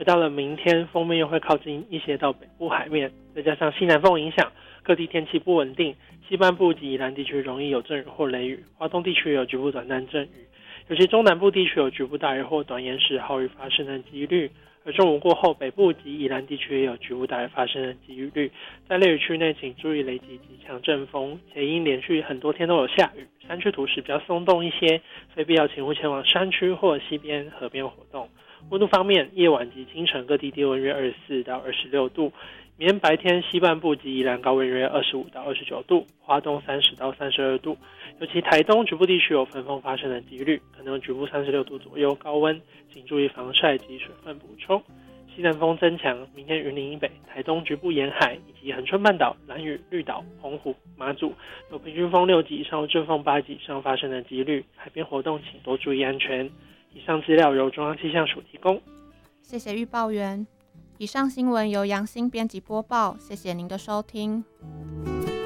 到了明天，锋面又会靠近一些到北部海面，再加上西南风影响，各地天气不稳定，西半部及宜兰地区容易有阵雨或雷雨，花东地区有局部短暂阵雨，尤其中南部地区有局部大雨或短延时豪雨发生的几率。而中午过后，北部及宜兰地区也有局部大雨发生的几率。在雷雨区内，请注意雷击及强阵风，且因连续很多天都有下雨，山区土石比较松动一些，非必要请勿前往山区或溪边、河边活动。温度方面，夜晚及清晨各地低温约24到26度，明天白天西半部及宜兰高温约25到29度，花东30到32度，尤其台东局部地区有焚风发生的几率，可能局部36度左右高温，请注意防晒及水分补充。西南风增强，明天云林以北、台东局部沿海以及恒春半岛、兰屿、绿岛、澎湖、马祖有平均风6级以上或阵风8级以上发生的几率，海边活动请多注意安全。以上资料由中央气象署提供。 谢谢预报员。以上新闻由杨欣编辑播报，谢谢您的收听。